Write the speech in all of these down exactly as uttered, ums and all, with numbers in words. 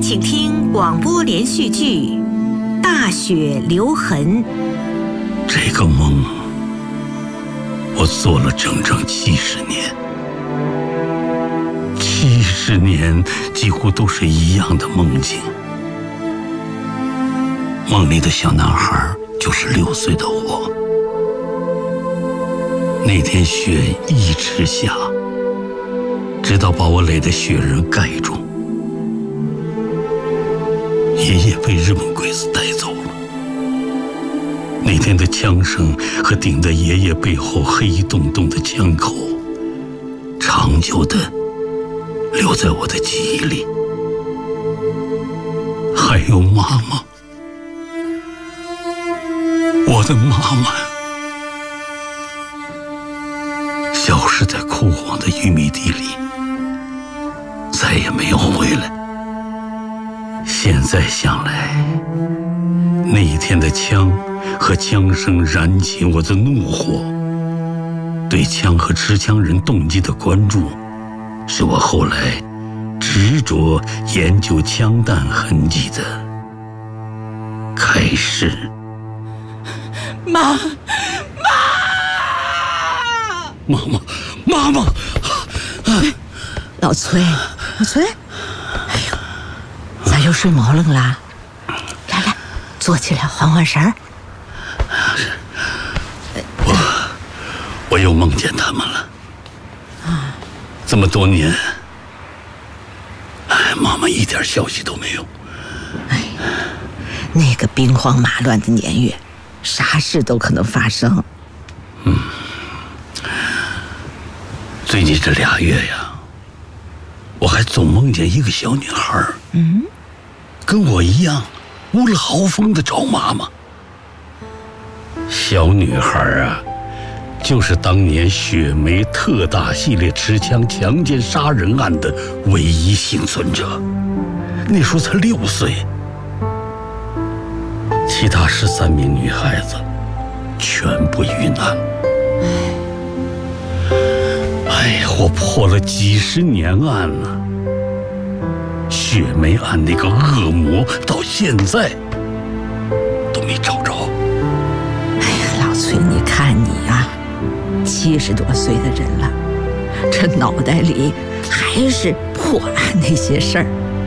请听广播连续剧《大雪留痕》。 这个梦，我做了整整七十年，七十年几乎都是一样的梦境。梦里的小男孩就是六岁的我。那天雪一直下，直到把我垒的雪人盖住。爷爷被日本鬼子带走了。那天的枪声和顶在爷爷背后黑洞洞的枪口，长久的留在我的记忆里。还有妈妈，我的妈妈，消失在枯黄的玉米地里，再也没有回来。现在想来，那一天的枪和枪声燃起我的怒火，对枪和持枪人动机的关注，是我后来执着研究枪弹痕迹的开始。 妈，妈， 妈妈，妈妈！ 老崔，老崔，哎呦，咋又睡毛愣啦？来来，坐起来缓缓神儿。 我我又梦见他们了。啊，这么多年，哎，妈妈一点消息都没有。 哎，那个兵荒马乱的年月，啥事都可能发生。 嗯，最近这俩月呀，我还总梦见一个小女孩，嗯，跟我一样，屋里嚎风的找妈妈。小女孩啊，就是当年雪梅特大系列持枪强奸杀人案的唯一幸存者，那时候才六岁。其他十三名女孩子全部遇难了。哎呀，我破了几十年案了，雪梅案那个恶魔到现在都没找着。 哎呀，老崔，你看你啊，七十多岁的人了，这脑袋里还是破案那些事儿。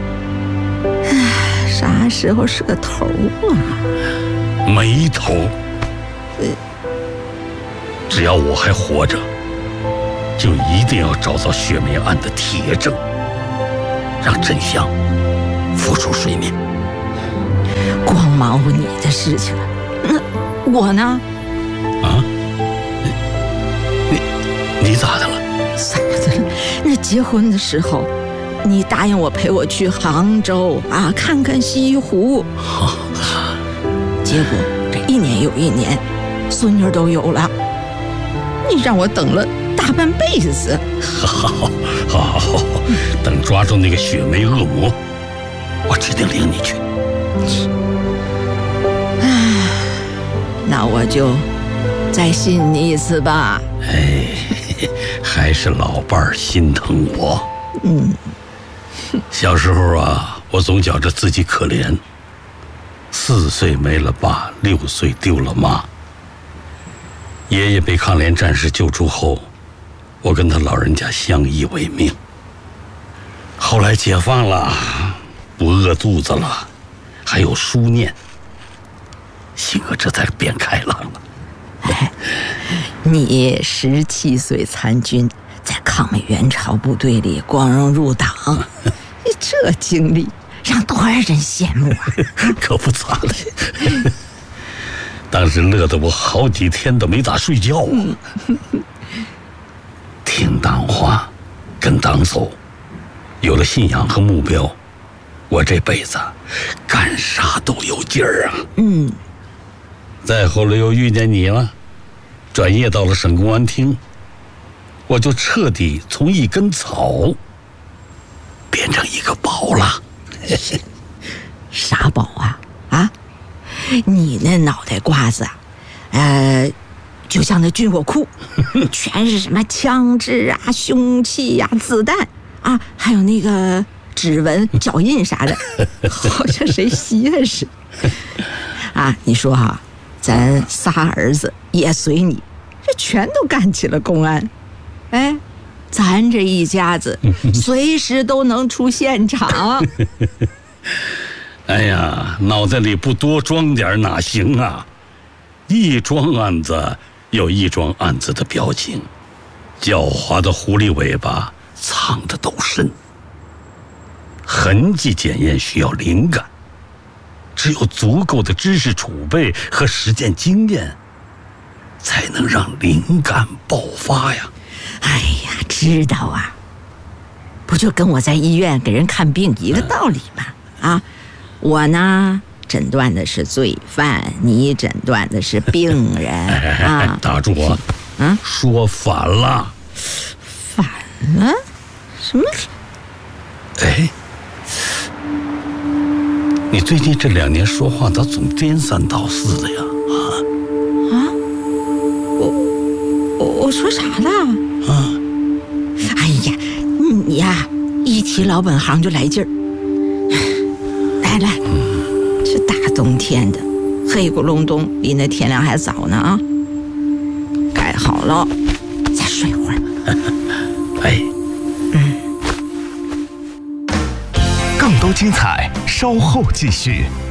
唉，啥时候是个头啊？ 没头。呃，只要我还活着，就一定要找到雪梅案的铁证，让真相浮出水面。 光忙活你的事情了，那我呢？ 啊？你你咋的了？ 咋的了？那结婚的时候，你答应我陪我去杭州啊，看看西湖。结果这一年又一年，孙女都有了，你让我等了大半辈子。 好，好，好，等抓住那个雪梅恶魔，我指定领你去。 唉，那我就再信你一次吧。 哎，还是老伴儿心疼我。 嗯， 小时候啊，我总觉着自己可怜。四岁没了爸，六岁丢了妈。爷爷被抗联战士救出后，我跟他老人家相依为命。后来解放了，不饿肚子了，还有书念，性格这才变开朗了。 哎，你十七岁参军，在抗美援朝部队里光荣入党，你这经历让多少人羡慕啊！ 可不咋的，当时乐得我好几天都没咋睡觉啊。听党话，跟党走，有了信仰和目标，我这辈子干啥都有劲儿啊。 嗯。 再后来又遇见你了，转业到了省公安厅，我就彻底从一根草变成一个宝了。 啥宝啊？啊，你那脑袋瓜子啊，呃，就像那军火库，全是什么枪支啊、凶器呀、啊、子弹啊，还有那个指纹、脚印啥的，好像谁歇似的。啊，你说哈、啊，咱仨儿子也随你，这全都干起了公安，哎，咱这一家子随时都能出现场。 哎呀，脑袋里不多装点哪行啊？一桩案子有一桩案子的表情，狡猾的狐狸尾巴藏得都深。痕迹检验需要灵感，只有足够的知识储备和实践经验，才能让灵感爆发呀。 哎呀，知道啊，不就跟我在医院给人看病一个道理吗？啊，我呢诊断的是罪犯，你诊断的是病人啊。 打住啊！ 嗯， 说反了。 反了？什么？ 哎，你最近这两年说话咋总颠三倒四的呀？啊啊？我我我说啥了？ 啊！ 哎呀，你呀，一提老本行就来劲儿。来来，嗯、这大冬天的，黑咕隆咚，离那天亮还早呢啊！盖好了，再睡会儿。 哎， 嗯。 更多精彩，稍后继续。